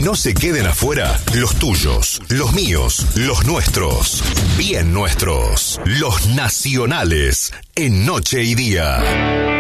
Que no se queden afuera los tuyos, los míos, los nuestros, bien nuestros, los nacionales, en Noche y Día.